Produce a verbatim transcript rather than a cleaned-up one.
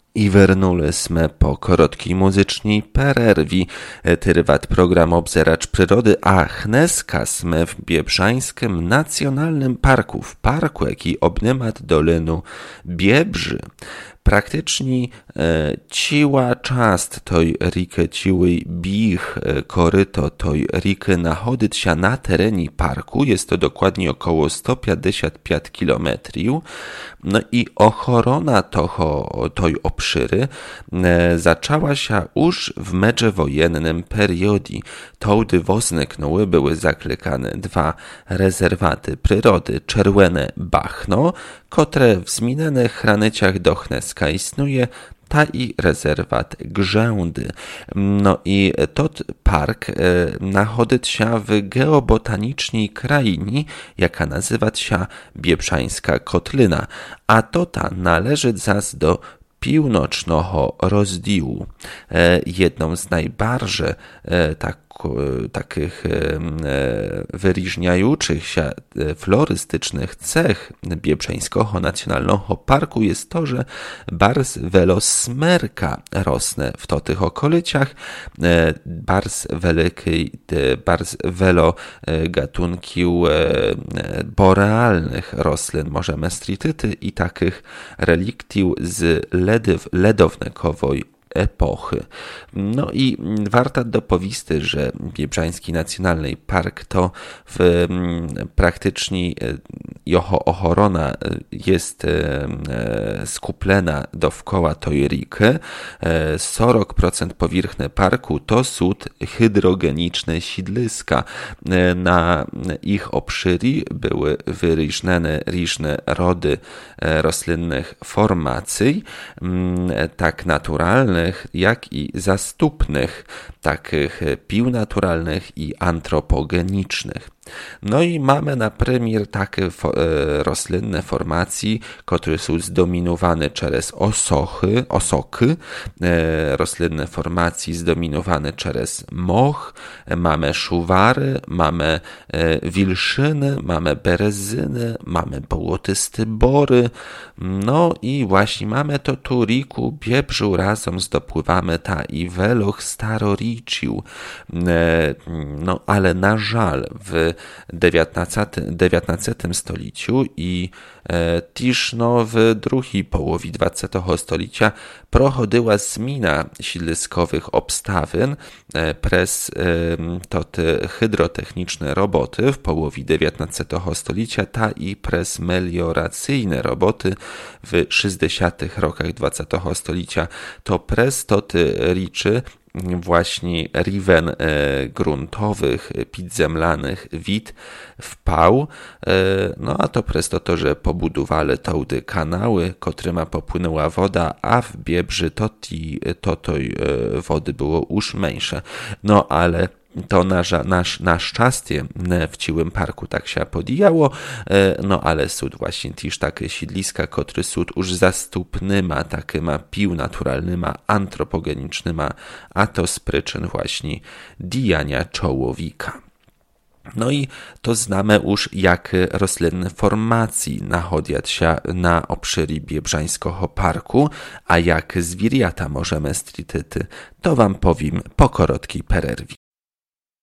I вернулись po krótkiej muzycznej przerwie. Trwać program Obzeracz Przyrody, a dneska sme w Biebrzańskim Nacjonalnym Parku, w parku, jaki obnyma dolinu Biebrzy. Praktycznie e, ciła czast toj riki, ciły bich e, koryto toj riki nachodzić się na terenie parku. Jest to dokładnie około sto pięćdziesiąt pięć kilometrów. No i ochrona toho, toj obszyry e, zaczęła się już w międzywojennym periodzie. Tołdy wozniknęły, były zaklekane dwa rezerwaty przyrody, Czerwone Bachno, które w zmienionych graniczach do Gneska istnieje, ta i rezerwat Grzędy. No i tot park e, nachodzi się w geobotanicznej krainie, jaka nazywa się Biebrzańska Kotlina, a to ta należy zas do północnego rozdziału. E, jedną z najbardziej e, tak takich wyróżniających się florystycznych cech Biebrzańskiego Nacjonalnego Parku jest to, że bardzo wiele smerka rosnie w tych okolicach, bardzo wielki, bardzo wiele gatunków borealnych roślin, możemy strityty i takich reliktów z ledow, ledownekowej epochy. No i warto dopowisty, że Biebrzański Nacjonalny Park to w, praktycznie jeho ochrona jest skuplena dookoła tej riki. czterdzieści procent powierzchni parku to są hydrogeniczne siedliska. Na ich obszyri były wyróżnione różne rody roślinnych formacji, tak naturalnych, jak i zastupnych, takich półnaturalnych i antropogenicznych. No i mamy na premier takie fo, e, roślinne formacje, które są zdominowane przez osochy, osoky, e, roślinne formacje zdominowane przez moch, e, mamy szuwary, mamy e, wilszyny, mamy berezyny, mamy bołotyste bory, no i właśnie mamy to tu riku Biebrzu razem zdopływamy ta i weloch staroriciu, e, no ale na żal w dziewiętnastym stoleciu i e, też no, w drugiej połowie dwudziestego stolecia prochodziła zmiana siedliskowych obstawin e, przez e, to te hydrotechniczne roboty w połowie dziewiętnastego stolecia, ta i przez melioracyjne roboty w sześćdziesiątych rokach dwudziestego stolecia. To przez to te riczy właśnie riwen e, gruntowych, pidzemlanych wid wpał, e, no a to przez to, to że pobudowali tołdy kanały, któryma popłynęła woda, a w Biebrzy to, ti, to tej e, wody było już mniejsze. No ale to na, nasz, na szczęście w ciłym parku tak się podijało, no ale są właśnie też takie siedliska, które są już zastupnyma, takyma półnaturalnyma, antropogenicznyma, a to z przyczyn właśnie dijania czołowika. No i to znamy już, jak roślinne formacje nachodzą się na obszyri Biebrzańskiego Parku, a jak zwierzęta możemy strityty, to wam powiem po krótkiej przerwie.